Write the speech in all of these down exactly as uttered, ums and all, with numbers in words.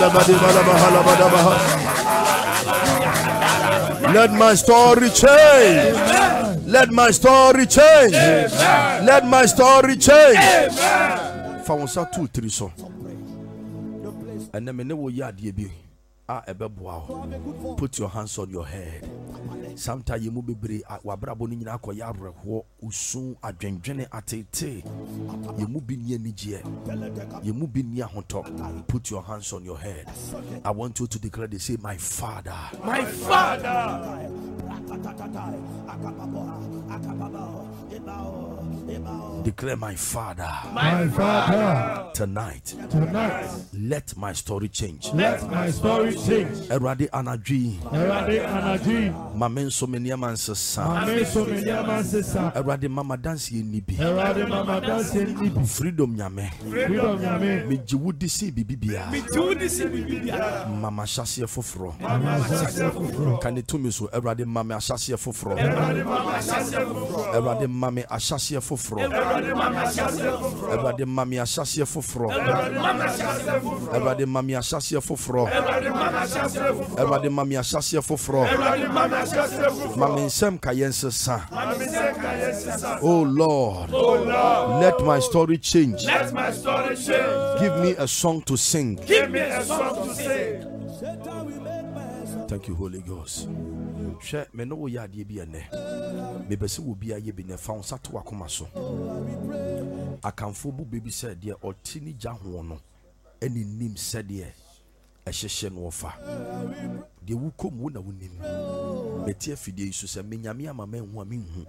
Let my story change. Let my story change. Let my story change. Faunsa two three so. And then me ne wo ya de bi. Ah ebeboa. Put your hands on your head. Sometimes you move be wabrabo ni nyina akoya abrehwo usun adwendwene atete. You move be near nigye. You move be near hontop. Put your hands on your head. I want you to declare, they say, my Father. My Father. Declare, my Father. My Father. Tonight. Tonight. Let my story change. Let my story change. Erade anadwi. Erade anadwi. Mame so many amansesa. Mame so many amansesa. Erade mama dance ye nibi. Erade mama dance ye nibi. Freedom nyame. Freedom nyame. Me jiwudi si bibibia. Me jiwudi si bibibia. Mama shase foforo. Mama shase foforo. Kane to me so erade mama shase foforo. Erade mama shase foforo. Erade mama ashase foforo. Erade mama shase foforo. Erade mama ashase foforo. Erade mama shase foforo. Erade mama ashase foforo. Erade mama shase foforo. Erade mama ashase foforo. Erade mama shase foforo. Mama nsem kayensesa. Mama nsem kayensesa. Oh Lord. Oh Lord. Let my story change. Let my story change. Give me a song to sing. Give me a song to sing. Thank you, Holy Ghost. She me no ya de bi ene. Me bese wo bia ye bi ne fa unsa to akoma so. Akamfo bu baby said de otini gya ho no. Eni nim said de ehyehye no ofa. De wu kom wo na wonim. Metie fidie isu se menyame ama menhu a menhu.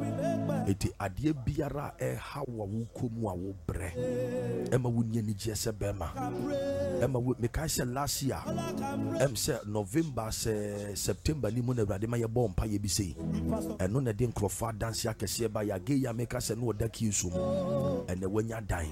Eti ade biara e hawa wo kom a wo bre. Ema wo nya ni je se bema. Ema wo me kai se last year. Em se November se September ni mo na Awurade ma ye bom pa ye bi sei. Eno na de nkrofa dance akese ba ya ge ya me ka se no oda ki isu mo. Ene wanya dan.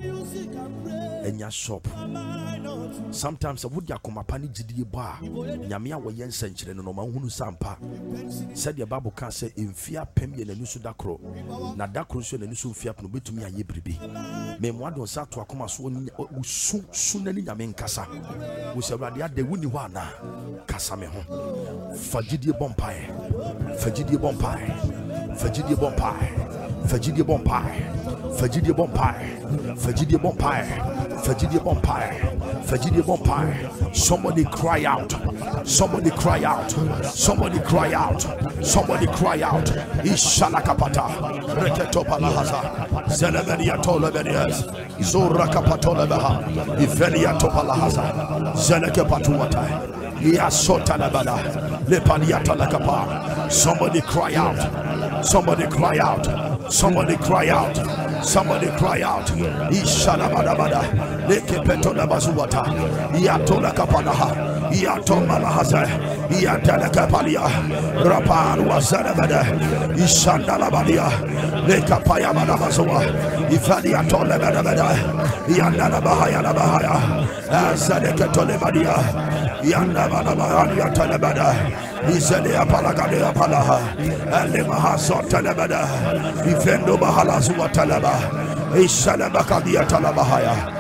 Enya shop. Sometimes I would yakoma pani jidie ba. Nyame a wo ye nsankyere no ma hunu sampa. Said the Bible can say in fear pem ye nanu so dakro. Na dakro so nanu so fear no betumi aye bribi. Me mo adon sa to akoma so usu sunani nyame nkasa. Wo se Awurade ade wuni ho ana. Kasa me ho. Fagidie bompae. Fagidie bompae. Fagidie bompae. Fagidie bompae. Fagidie bompae. Fagidie bompae. Fagidie bompae. Fagidie bompae. Somebody cry out. Somebody cry out. Somebody cry out. Somebody cry out. Ishalakapata. Reketopalahaza. Zelebedia tolebedias. Zorakapatolabaha. Ifelia topalahaza. Zelekepatuata. Iasotalabada. Lepaliatalakapa. Somebody cry out. Somebody cry out. Somebody cry out. Somebody cry out. Ishalabadabada. Lekepetola bazuata. Iatola kapanaha. Iatoma haza. Iatala kapalia. Rapan wazalabada. Ishandalabadia. Lekapaya madabazua. Ifalia tola badabada. Iandala bahaya la bahaya. Azalekatole badia. Iandala bahaya talabada. Izalia palagadia palaha. Alemahaso talabada. Ifendo bahala zuwa talaba. Ishalabakadia talabahaya.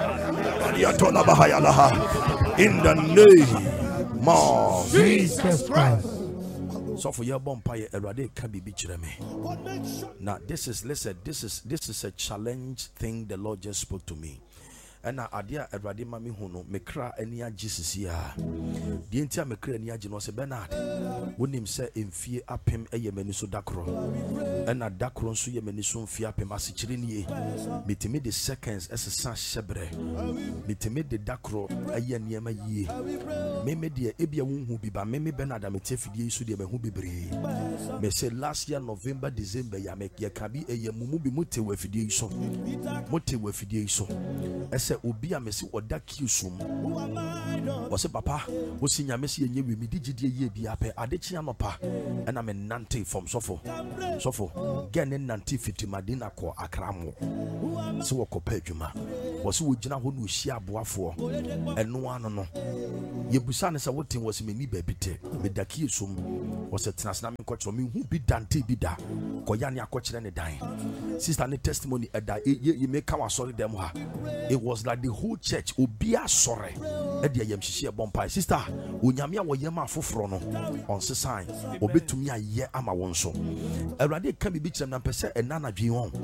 In the name of Jesus Christ. So for your bumpire, Erade can be bichire me. Now this is listen, this is this is a challenge thing the Lord just spoke to me. And now adia Erade mami hono mekra enia Jesus ya. The entire mekra enia jino se Bernard. Wonim se emfie apem eye mani so dakro. And na dakro so ye mani so mfie apem asichire nie. Metime the seconds esesa shebre. Metime the dakro eye niema yie. Meme de ebia wonhu bi ba meme Bernard amete fidie so de mehu bebre. Me say last year November December ya me ye kabi eye mumu bi mote wa fidie so. Mote wa fidie so. Obi a mesi oda kiusum o se papa o si nyame se yenye wi mi digidie ye bi ape adechi anopa na me nante from sofo sofo gene nante fitimade na ko akramo se wo kopa adwuma wo se wo gina ho no hia aboafo eno ano no ye busa ne se woten wo se meni ba bite me da kiusum wo se tenasna me kocho me hu bi dante bi da koya ne akokyere ne dan sister ne testimony eda ye make our sorry them ha. It was like the whole church obia sorry e de yam hihie bompai sister onyame a wo yema afoforo no on se sign obetumi aye ama won so awurade ka bi bi kyerem na pese enana dwen won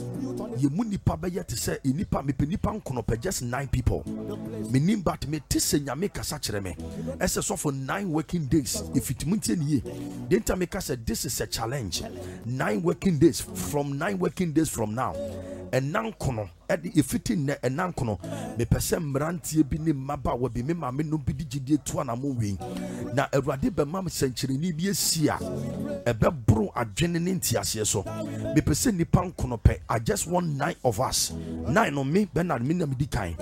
ye mu nipa be yet say nipa me pe nipa nkono pe just nine people me nim but me tise nyame kasa kyerem me ese so for nine working days if it muntie ne ye the time me say this is a challenge nine working days from nine working days from now and nankono at the fifteen and nankono me pese mrantie bi ne maba wa bi me ma me no bi digidie to anamo wi na awurade be mam century ni bi esia ebe bro adwene ne ntiase so me pese nipa nkono pe I just want nine of us nine on me Bernard me na me di kan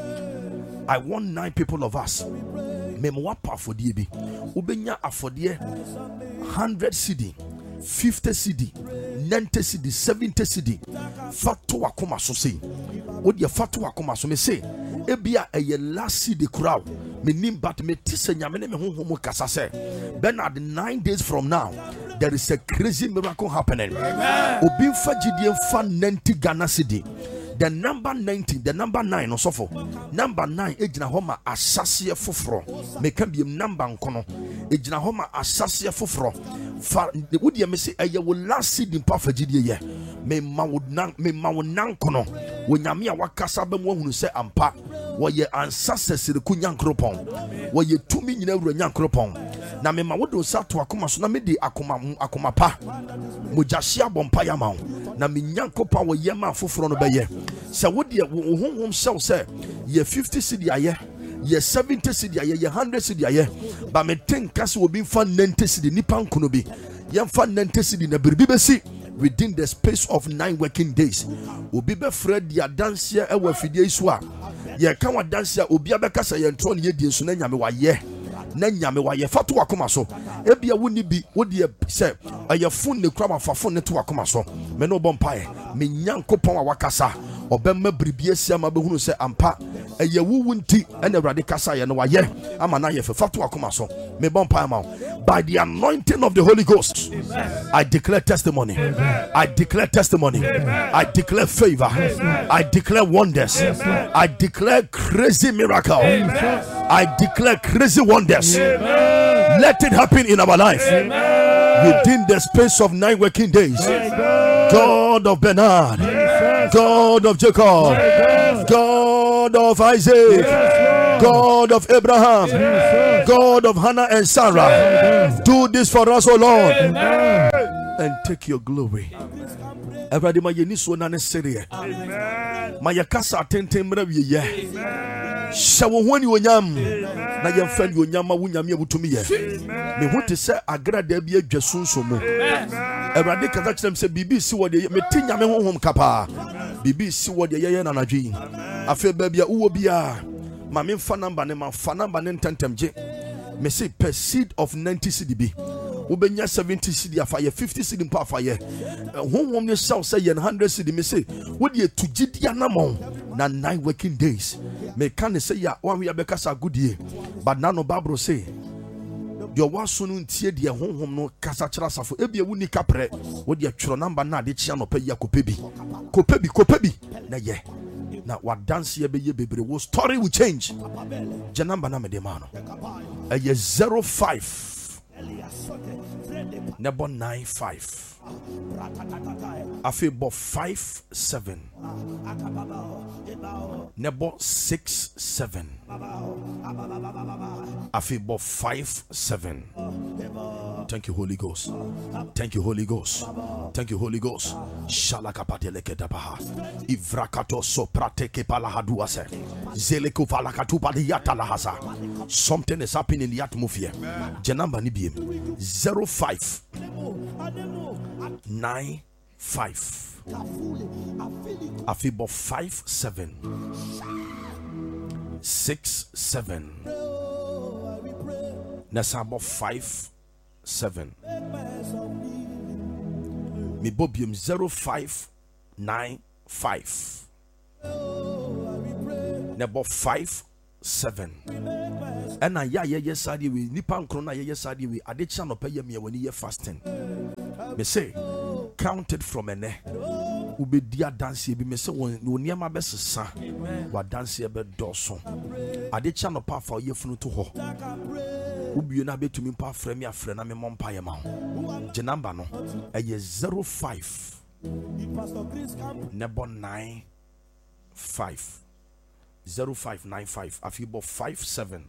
I want nine people of us me mo wapa afodie bi ubenya afodie one hundred cedi fifty cedi ninety cedi seventy cedi fato akoma so sei odi fato akoma so me say ebia eye last cedi crowd me nim but me tise nyame ne me honhom kasa say Bernard nine days from now there is a crazy miracle happening obi mfa gidie mfa ninety Ghana cedi the number ninety the number nine no sofo number nine ejina homa asase foforo me ka biem number nkono ejina homa asase foforo fa wodi me say eye wo last seed in pafagidie ye me ma wo nan me ma wo nan kono wo nyame a wakasa ba mu ahunu se ampa wo ye ansase siriku nyankropon wo ye tumi nyina wura nyankropon na me ma wo do sa to akoma so na me di akoma akoma pa mo jahia bompa ya ma na me nyankopa wo ye ma foforo no be ye se wodi wo honhom sel se ye fifty cedi aye ye seventy cedi aye ye one hundred cedi aye ba me think as wo bi fa ninety cedi nipa nkono bi ye fa ninety cedi na biribi besi within the space of nine working days obi be fred ya dance e wa fidie isu a ye kan wa dance a obi abeka sa ye ntro ne ye die su na nyame wa ye na nyame wa ye fato akoma so ebia woni bi wodi se aye fun ne kura mafafo ne to akoma so me no bompae me nyankopon a wakasa obemma bribie sia ma behunu se ampa eye wuwu nti ene awurade kasa ye no wa ye ama na ye fato akoma so me bompae ma by the anointing of the Holy Ghost. Amen. I declare testimony. Amen. I declare testimony. Amen. I declare favor. Amen. I declare wonders. Amen. I declare crazy miracle. Amen. I declare crazy wonders. Amen. Let it happen in our life. Amen. Within the space of nine working days. Amen. God of Bernard, yes. God of Jacob, yes. God of Isaac, yes. God of Abraham, yes. God of Hannah and Sarah, yes. Do this for us, O Lord. Amen. And take your glory. Everybody, my yeniso na nesere. My yakasa atente mra wiye. Shawo honi onyam. Na yemfa ni onyama wunyame abutumi ye. Me hote se agrada bia dwasunso mu. Everybody kaza kyerem se bibi si wo de me tinyame honhom kapa. Bibi si wo de ye na nadwi. Afa ba bia uwo bia. Ma me mfa number ne ma fa number ne ntentemje. Me say per seed of ninety cedi bi. Ubenya seventy cedi afa ye fifty cedi mpa afa ye honhom ne shaw say ye one hundred cedi me say wodi etugidia namon na nine working days me kan say ya wan we abeka sa godie but na no Bible say your waso no ntie de honhom no kasa kyera safo ebia wuni kapre wodi atworo number na de chia no pa ya kopebi kopebi kopebi na ye na wa dance ye be ye bebre wo story will change je number na me de ma no e ye zero five Nebo nine five. Afebo five seven. Nebo six seven. Afebo five seven. Thank you, Holy Ghost. Thank you, Holy Ghost. Thank you, Holy Ghost. Shalakapateleke dabaha. Ivrakato soprateke palahaduase. Zeleko valakatupa liyata lahasa. Something is happening in the atmosphere. Janamba nibiem. Zero five nine five. Afibo five seven six seven. Nasabo five seven. Mi bobium zero five nine five. Nebo five seven. And I ya ye sadi we nipan krona ye sadi we adecha no pay me when ye fasting. Me say, counted from ene. Ubedia dance bi me say won niema besesa. Wa dance be doso. Ade cha no pa fa yefunu to ho. Ubie na betumi pa frɛ me afrɛ na me mompa ye ma ho. Je number no eye zero five nebo nine five zero five nine five afibo five seven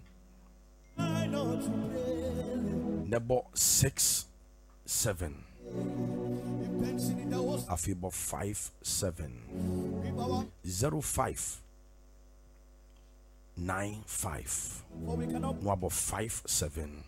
nebo six seven afibo five seven zero five nine five no about five seven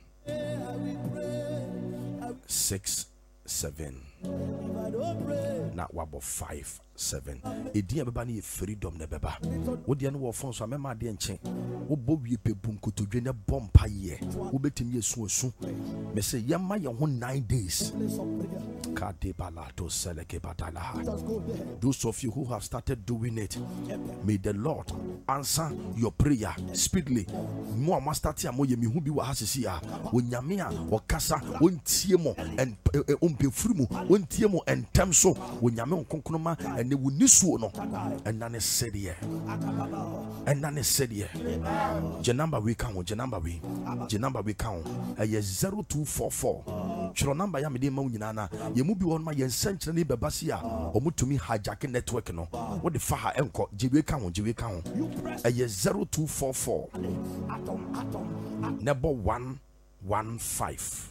six seven na wabo five seven edi abeba na freedom na beba wo de no wo fon so amema de nche wo bo wie pebum kotodwe ne bompa ye wo betimi esu osu me say yema ye ho nine days kade balato seleke batala. Those of you who have started doing it, may the Lord answer your prayer speedily. Mo amastati amoye mi hu bi wa hasisi a onyame a okasa ontie mo en ompefuru mu ontie mo entem so onyame onkonkonoma ene wunisuo no enane sedie enane sedie je number we kan je number we je number we kan eye zero two four four chiro number ya me de ma nyina na ye mu bi won ma ye nsankyere ne bebasi a omutumi hijack network no wo de fa ha enko je we kan je we kan eye zero two four four number one one five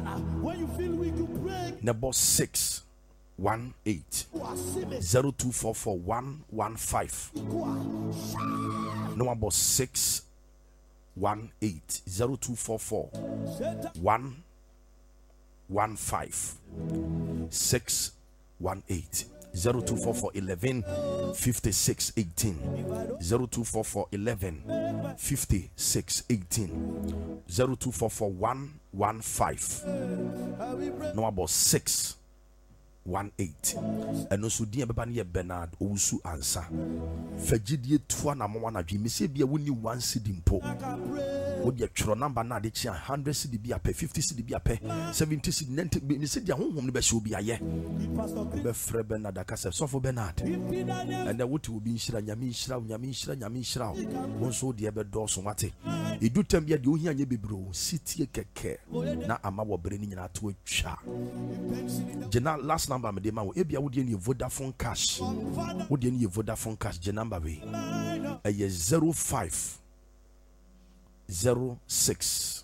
number six one eight zero two four four one one five number six one eight zero two four four one one five six one eight zero two four four eleven fifty six eighteen zero two four four eleven fifty six eighteen zero two four four one one five number six one eight and also dear Bebani Bernard Owusu answer Fajidie Twa na mwana dwi me se bia woni one cedi mpo wo de twro number na de chia one hundred cedi bia pe fifty cedi bia pe seventy cedi ninety me se dia honhom ne be hye obi aye be frɛ Bernard akase sofo Bernard and the wotu obi nhira nyame nhira nyame nhira nyame nhira wo so de be do so wate edu tam bia de ohia nya bebro sitie keke na ama wo bre ni nyina to atwa jena last number me de ma wo ebia wo de ni Vodafone cash wo de ni Vodafone cash je number we eye zero five zero six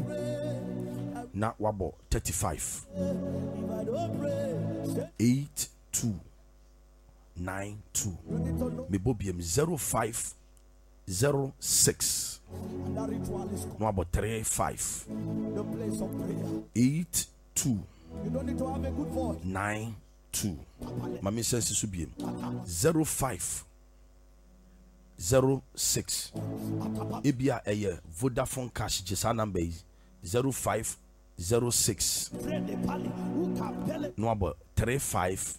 na wabo thirty-five eight two nine two me bobium zero five zero six no about three five eight two You don't need to have a good voice. nine two. Mami says subiem zero five zero six. Ebia eye Vodafone cash jesa number is zero five zero six. No about three five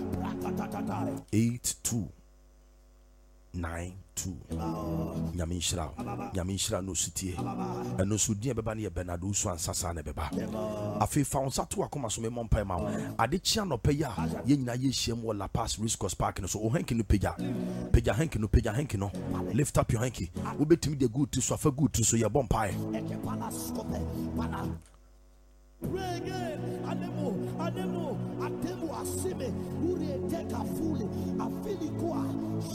eight two nine two. Nyame nhyira nyame nhyira no sitie eno so dia beba ne Bernard Owusu ansasa na beba afi fa onsa to akoma so me mompa ma ade chia no pe ya ye nyina ye hiem wo La Paz Race Course Park no so o hanki no peja peja hanki no peja hanki no lift up your hanki wo betimi de good to so afa good to so ye bompa e Anemo, anemo, atemo asime, uri eteka fuli, afilikwa,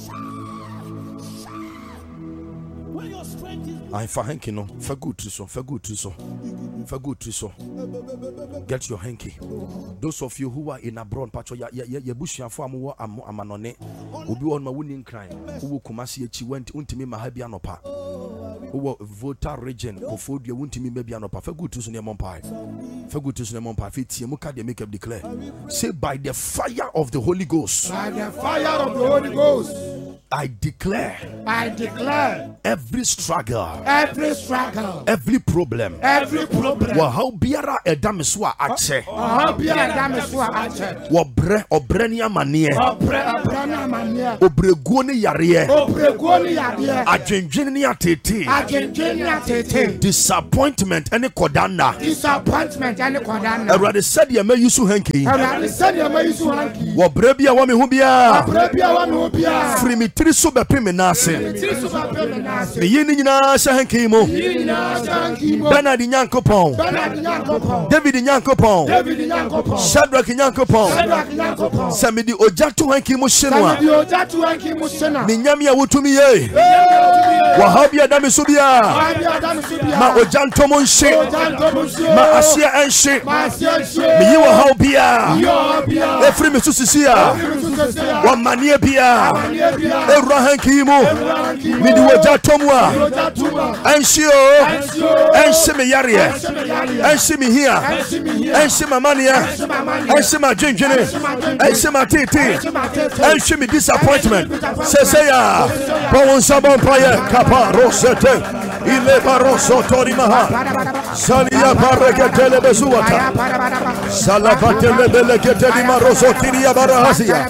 when your strength is I for hanky no for good to so for good to so for good to so get your hanky. Those of you who are in abroad patcho ya ya ya bushia fo amwo amanone obi won ma woni nkran wo Kumasi echi went untimi mahabi anopa wo voter region Kofodua untimi mabi anopa for good to so ne mompai for good to so ne mompai fit mu ka de make up declare say by the fire of the Holy Ghost, By the fire of the Holy Ghost, I declare, I declare, every struggle, every struggle, every problem, every problem, wa how biara edam so a ache, how be a damn so ache, wo bre obre ni amane, obre obre na mania, obregu ni yare, obregu ni yare, adwendwen ni atete, adwendwen ni atete, disappointment any kodana, disappointment any kodana. Awurade said ye may use hanky, Awurade said ye may use hanky, wo bre bia wo me hu bia, bre bia wo me hu bia, free me tiri so be pe me nase, me yi ni nyina sha hanky mo, Bernard Nyankopon, Bernard Nyankopon, David Nyankopon, David Nyankopon, Shadrach Nyankopon, Shadrach Nyankopon, Samedi oja to hanky mo shenwa, Samedi oja to hanky mo shena, me nyame a wotumi ye, wa ha bia da me so bia, ma oja ntomo nse, ma asia ense, me yi wa ha bia, efri me susisia, wa manie bia, ewra hanky mo, me di oja tomwa, ense o, ense me yare, ense me here, ense ma mania, ense ma dwendwene, ense ma tete, ense me disappointment. Say say ya, bon sabon prayer, kapa rosete, ile baroso tori maha, salia pareke tele besuata, salabate lebele keteli maroso tiria barahasia,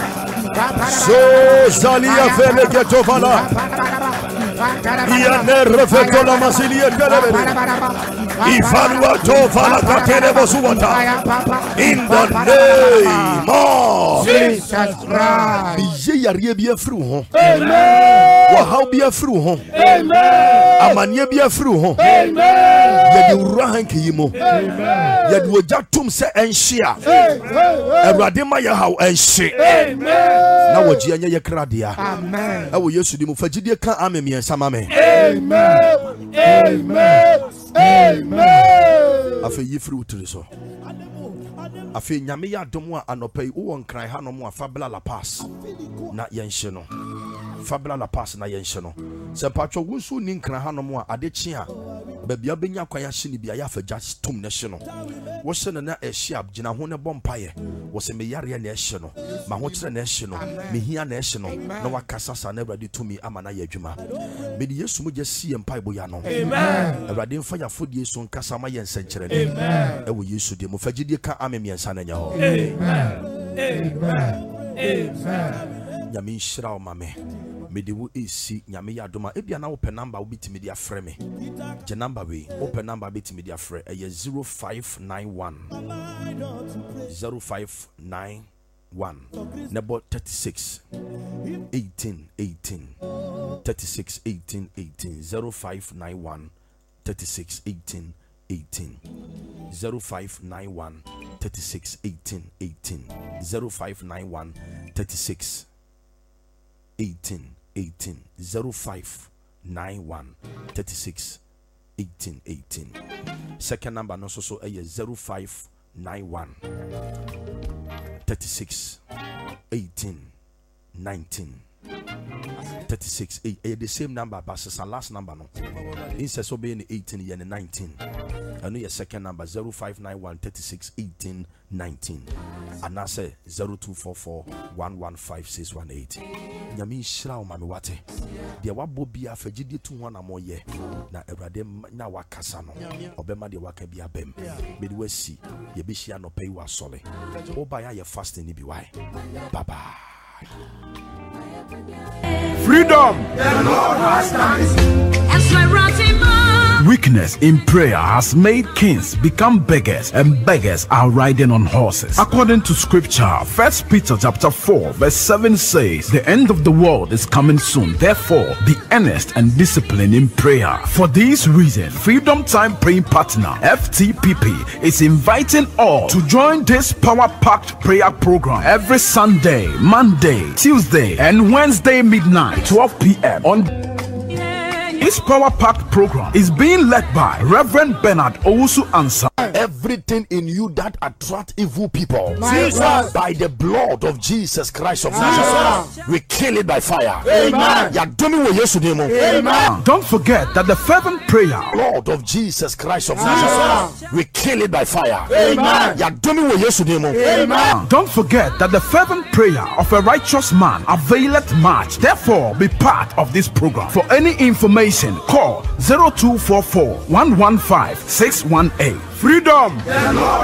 so salia fele ketovala, ia ne refeto la masilia telebele. Ivalua tovala katene bosuwata. In the name of Jesus Christ. Ye yare bi afru ho. Amen. Wa how bi afru ho. Amen. Amanye bi afru ho. Amen. Ye de wura hanki yimo. Amen. Ye de oja tum se enhia. Amen. Awurade ma ye haw enhye. Amen. Na woji anya ye kradia. Amen. Ewo Yesu di mu fagide kan amemien samame. Amen. Amen. Amen. Afa yi fru utiri so. Afa nyame ya dom a anopai wo nkran ha no mo afabla la pass na yenhye no. Fabla la pass na yenhye no. Se patwo wonsu ni nkran ha no mo a ade chi a ba bia benya kwan ya hye ni bia ya fa just tum na hye no. Wo hye no na ehye abgina ho ne bompaye. Wo se me yare na ehye no. Ma ho kire na ehye no. Me hia na ehye no. Na wakasa sa na Awurade tumi ama na ya adwuma. Me di Yesu mo je sie mpai boya no. Amen. Awurade mfa ya fodie so nkasa ma yense nkire no. Amen. Ewo Yesu de mo fagidie ka amemien sa na nya ho. Amen. Amen. Amen. Nyame nhyira o mame. Me de wo esi nyame ya doma ebia na open number wo bitimi dia frɛ me. Je number we open number bitimi dia frɛ eye zero five nine one zero five nine one nebo thirty-six eighteen eighteen thirty-six eighteen eighteen zero five nine one thirty-six eighteen eighteen zero five nine one thirty-six eighteen eighteen zero five nine one thirty-six eighteen eighteen zero five nine one thirty-six eighteen eighteen. Second number no so so a zero five nine one thirty-six eighteen nineteen thirty-six eight. The same number but it's last number no. Instead so being eighteen and nineteen. I know your second number zero five nine one thirty-six eighteen nineteen. And I say zero two four four one one five six one eight. Nyami shira o mami wate. Dia wabo bia fagidi tu wana mo ye. Na Awurade na wakasa no. Obema de waka bia bem. Me de wasi ye be hia no pay wa sole. Oba ya ye fasting ni bi why. Bye bye. Freedom. The Lord has done it. Weakness in prayer has made kings become beggars, and beggars are riding on horses. According to scripture, First Peter chapter four verse seven says, "The end of the world is coming soon. Therefore, be earnest and disciplined in prayer." For this reason, Freedom Time Praying Partner F T P P is inviting all to join this power-packed prayer program every Sunday, Monday, Tuesday, and Wednesday midnight, twelve p m on. This power-packed program is being led by Reverend Bernard Owusu Ansah. Everything in you that attract evil people, Jesus. by the blood of Jesus Christ of Nazareth, we kill it by fire. Amen. Amen. Don't forget that the fervent prayer Blood of Jesus Christ of Nazareth, we kill it by fire. Amen. Amen. Don't forget that the fervent prayer of a righteous man availeth much. Therefore, be part of this program. For any information, call zero two four four, one one five, six one eight. Freedom!